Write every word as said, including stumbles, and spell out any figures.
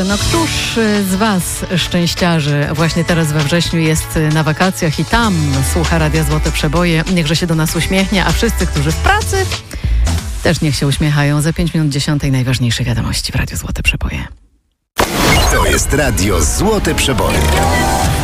No któż z Was, szczęściarzy, właśnie teraz we wrześniu jest na wakacjach i tam słucha Radia Złote Przeboje, niechże się do nas uśmiechnie, a wszyscy, którzy w pracy, też niech się uśmiechają. Za pięć minut dziesiątej najważniejsze wiadomości w Radiu Złote Przeboje. To jest Radio Złote Przeboje.